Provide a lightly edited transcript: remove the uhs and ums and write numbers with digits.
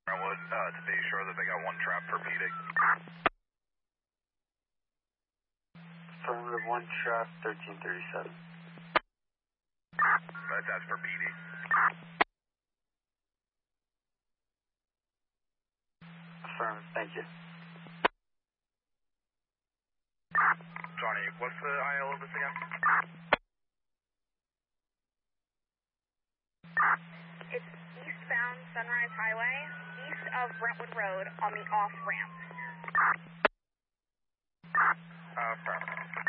Brentwood, to be sure that they got one trap for PD. Affirmative, one trap, 1337. That's for PD. Affirmative, thank you. Johnny, what's the IL of this again? It's eastbound Sunrise Highway, east of Brentwood Road on the off ramp. Affirmative.